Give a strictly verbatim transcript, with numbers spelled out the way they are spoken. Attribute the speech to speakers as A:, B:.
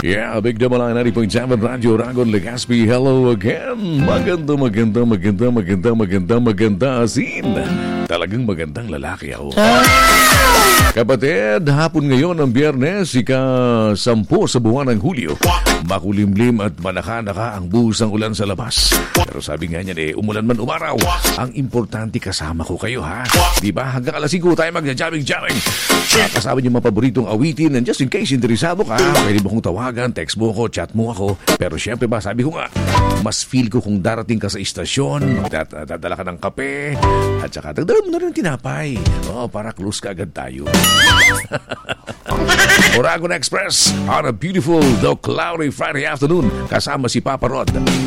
A: Yeah, Big Double I ninety point seven Radio Ragon Legazpi. Hello again. Maganda, maganda, maganda, maganda, maganda, maganda. Asin. Talagang magandang lalaki ako. Kapatid, hapon ngayon ng Biyernes, ika-sampu sa buwan ng Hulyo. Makulimlim at manaka-naka ang buhos ng ulan sa labas. Pero sabi nga niyan eh, umulan man umaraw, ang importante kasama ko kayo ha. Diba? Hanggang alas singko tayo magja-jamming-jamming. Kasama niyo mga paboritong awitin and just in case interesado ka, pwede mo kong tawagan, text mo ako, chat mo ako. Pero syempre ba, sabi ko nga, mas feel ko kung darating ka sa istasyon, magdadala ka ng kape, at saka dagdagan mo na rin tinapay. Oh, para close ka agad tayo. Oragon Express on a beautiful though cloudy Friday afternoon kasama si Papa Rod.